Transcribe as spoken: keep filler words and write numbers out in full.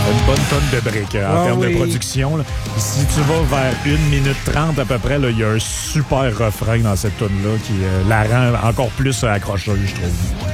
Une bonne tonne de briques euh, en Ah termes oui. de production. Là. Si tu vas vers une minute trente à peu près, il y a un super refrain dans cette tune-là qui euh, la rend encore plus accrocheuse, je trouve.